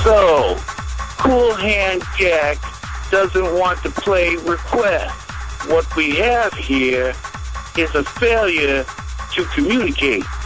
So, Cool Hand Jack doesn't want to play request. What we have here is a failure to communicate.